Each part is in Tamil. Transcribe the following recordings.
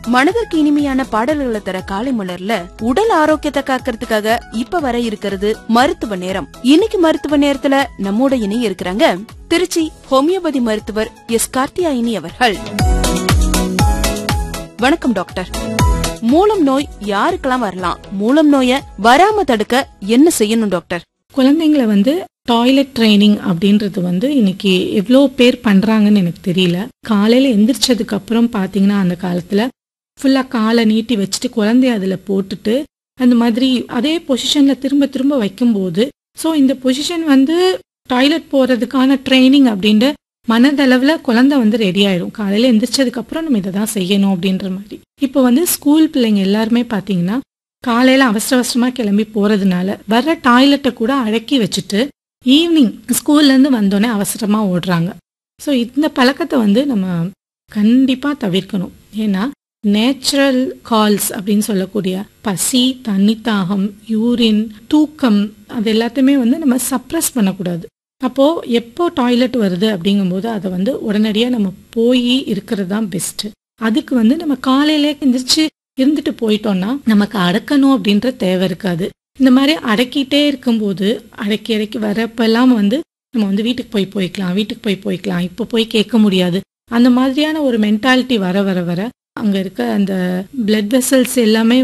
மனதிற்கு இனிமையான பாடல்களை தர காலை மலர்ல உடல் ஆரோக்கியத்தை காக்கிறதுக்காக இப்ப வர இருக்கிறது மருத்துவ நேரம். இன்னைக்கு மருத்துவ நேரத்துல நம்மோட இணைய இருக்கிறாங்க திருச்சி ஹோமியோபதி மருத்துவர் எஸ் கார்த்தியாயினி அவர்கள். வணக்கம் டாக்டர். மூலம் நோய் யாருக்கெல்லாம் வரலாம்? மூலம் நோய வராம தடுக்க என்ன செய்யணும் டாக்டர்? குழந்தைங்களை டாய்லெட் ட்ரைனிங் அப்படின்றது இன்னைக்கு எவ்வளோ பேர் பண்றாங்கன்னு எனக்கு தெரியல. காலையில எந்திரிச்சதுக்கு அப்புறம் பாத்தீங்கன்னா அந்த காலத்துல ஃபுல்லா காலை நீட்டி வச்சுட்டு குழந்தைய அதுல போட்டுட்டு அந்த மாதிரி அதே பொசிஷன்ல திரும்ப திரும்ப வைக்கும்போது இந்த பொசிஷன் டாய்லெட் போறதுக்கான ட்ரைனிங் அப்படின்ற மனதளவுல குழந்தை ரெடி ஆயிடும். காலையில எந்திரிச்சதுக்கு அப்புறம் நம்ம இதை தான் செய்யணும் அப்படின்ற மாதிரி. இப்போ ஸ்கூல் பிள்ளைங்க எல்லாருமே பாத்தீங்கன்னா காலையில அவசர அவசரமா கிளம்பி போறதுனால வர்ற டாய்லெட்டை கூட அடக்கி வச்சுட்டு ஈவினிங் ஸ்கூல்ல இருந்து வந்தோடனே அவசரமா ஓடுறாங்க. இந்த பழக்கத்தை நம்ம கண்டிப்பா தவிர்க்கணும். ஏன்னா நேச்சுரல் கால்ஸ் அப்படின்னு சொல்லக்கூடிய பசி, தண்ணி தாகம், யூரின், தூக்கம் அது எல்லாத்தையுமே நம்ம சப்ரஸ் பண்ணக்கூடாது. அப்போ எப்போ டாய்லெட் வருது அப்படிங்கும்போது அதை உடனடியா நம்ம போய் இருக்கிறது தான் பெஸ்ட். அதுக்கு நம்ம காலையில எந்திரிச்சு இருந்துட்டு போயிட்டோம்னா நமக்கு அடக்கணும் அப்படின்ற தேவை இருக்காது. இந்த மாதிரி அடக்கிட்டே இருக்கும்போது அடக்கி வரப்பெல்லாம் நம்ம வீட்டுக்கு போய்க்கலாம் இப்போ போய் கேட்க முடியாது. அந்த மாதிரியான ஒரு மென்டாலிட்டி வர வர வர அங்க இருக்க அந்த பிளட் வெசல்ஸ் எல்லாமே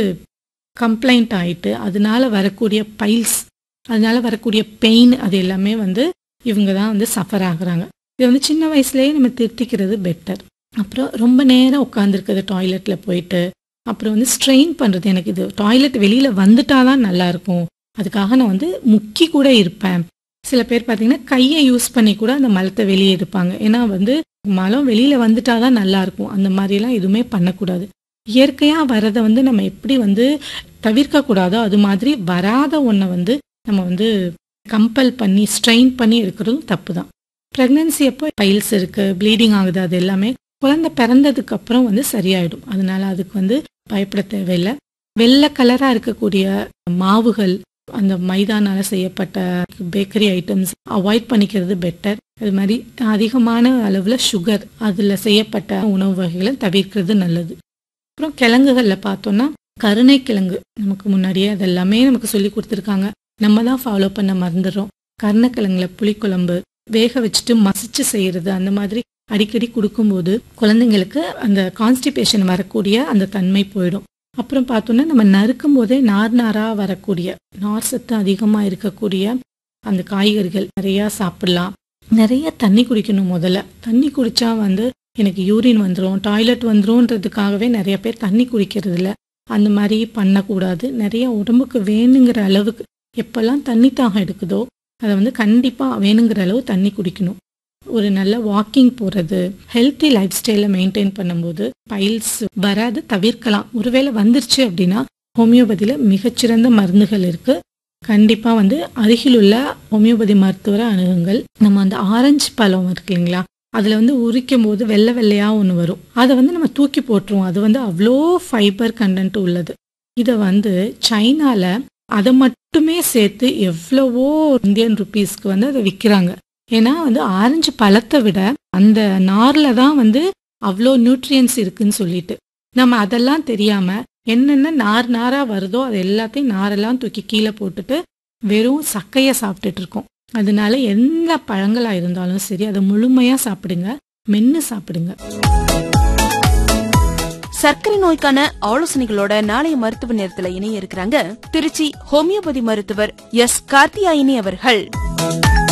கம்ப்ளைண்ட் ஆயிட்டு அதனால வரக்கூடிய பைல்ஸ், அதனால வரக்கூடிய பெயின் அது எல்லாமே இவங்க தான் சஃபர் ஆகுறாங்க. இது சின்ன வயசுலயே நம்ம திருத்திக்கிறது பெட்டர். அப்புறம் ரொம்ப நேரம் உட்காந்துருக்குது டாய்லெட்ல போயிட்டு அப்புறம் ஸ்ட்ரெயின் பண்றது. எனக்கு இது டாய்லெட் வெளியில வந்துட்டாதான் நல்லா இருக்கும், அதுக்காக நான் முக்கி கூட இருப்பேன். சில பேர் பாத்தீங்கன்னா கையை யூஸ் பண்ணி கூட அந்த மலத்தை வெளியே எடுப்பாங்க. ஏன்னா மலம் வெளியில வந்துட்டாதான் நல்லா இருக்கும். அந்த மாதிரி எல்லாம் எதுவுமே பண்ணக்கூடாது. இயற்கையா வரதை நம்ம எப்படி தவிர்க்க கூடாதோ அது மாதிரி வராத ஒன்றை நம்ம கம்பல் பண்ணி ஸ்ட்ரெயின் பண்ணி எடுக்கிறதும் தப்பு தான். பிரெக்னன்சி அப்போ பைல்ஸ் இருக்கு, ப்ளீடிங் ஆகுது, அது எல்லாமே குழந்தை பிறந்ததுக்கு அப்புறம் சரியாயிடும். அதனால அதுக்கு பயப்பட தேவையில்லை. வெள்ளை கலரா இருக்கக்கூடிய மாவுகள், அந்த மைதானால செய்யப்பட்ட பேக்கரி ஐட்டம்ஸ் அவாய்ட் பண்ணிக்கிறது பெட்டர். அது மாதிரி அதிகமான அளவுல சுகர் அதுல செய்யப்பட்ட உணவு வகைகளை தவிர்க்கிறது நல்லது. அப்புறம் கிழங்குகள்ல பார்த்தோம்னா கருணை கிழங்கு நமக்கு முன்னாடியே அதெல்லாமே நமக்கு சொல்லி கொடுத்துருக்காங்க, நம்ம தான் ஃபாலோ பண்ண மறந்துடுறோம். கருணைக்கிழங்குல புளிக்குழம்பு வேக வச்சுட்டு மசிச்சு செய்யறது, அந்த மாதிரி அடிக்கடி கொடுக்கும்போது குழந்தைங்களுக்கு அந்த கான்ஸ்டிபேஷன் வரக்கூடிய அந்த தன்மை போயிடும். அப்புறம் பார்த்தோம்னா நம்ம நறுக்கும் போதே நாரா வரக்கூடிய நார் சத்து அதிகமா இருக்கக்கூடிய அந்த காய்கறிகள் நிறைய சாப்பிடலாம். நிறைய தண்ணி குடிக்கணும். முதல்ல தண்ணி குடிச்சா எனக்கு யூரின் வந்துடும், டாய்லெட் வந்துரும்ன்றதுக்காகவே நிறைய பேர் தண்ணி குடிக்கிறது இல்லை. அந்த மாதிரி பண்ணக்கூடாது. நிறைய உடம்புக்கு வேணுங்கிற அளவுக்கு எப்பெல்லாம் தண்ணி தாகம் எடுக்குதோ அதை கண்டிப்பா வேணுங்கிற அளவு தண்ணி குடிக்கணும். ஒரு நல்ல வாக்கிங் போறது, ஹெல்த்தி லைஃப் ஸ்டைல மெயின்டைன் பண்ணும்போது பைல்ஸ் வராது தவிர்க்கலாம். ஒருவேளை வந்துருச்சு அப்படின்னா ஹோமியோபதியில மிகச்சிறந்த மருந்துகள் இருக்கு. கண்டிப்பா அருகில் உள்ள ஹோமியோபதி மருத்துவரை அணுகுங்கள். நம்ம ஆரஞ்சு பழம் இருக்கு இல்லைங்களா, அதுல உரிக்கும் போது வெள்ளை வெள்ளையா ஒண்ணு வரும், அதை நம்ம தூக்கி போட்டுருவோம். அது அவ்வளோ ஃபைபர் கண்டென்ட் உள்ளது. இதை சைனால அதை மட்டுமே சேர்த்து எவ்வளவோ இந்தியன் ருபீஸ்க்கு அதை விற்கிறாங்க. ஏன்னா ஆரஞ்சு பழத்தை விட அந்த நார்ல தான் அவ்வளோ நியூட்ரியன்ஸ் இருக்குன்னு சொல்லிட்டு நம்ம அதெல்லாம் தெரியாம என்னென்ன நாரா வருதோ அது எல்லாத்தையும் நாரெல்லாம் தூக்கி கீழே போட்டுட்டு வெறும் சக்கைய சாப்பிட்டுட்டு இருக்கோம். அதனால எந்த பழங்களா இருந்தாலும் சரி அதை முழுமையா சாப்பிடுங்க, மென்னு சாப்பிடுங்க. சர்க்கரை நோய்க்கான ஆலோசனைகளோட நாளைய மருத்துவ நேரத்துல இணைய இருக்கிறாங்க திருச்சி ஹோமியோபதி மருத்துவர் எஸ் கார்த்தியாயினி அவர்கள்.